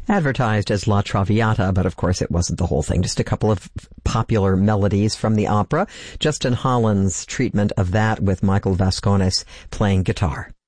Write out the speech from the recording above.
Advertised as La Traviata, but of course it wasn't the whole thing. Just a couple of popular melodies from the opera. Justin Holland's treatment of that with Michael Vascones playing guitar.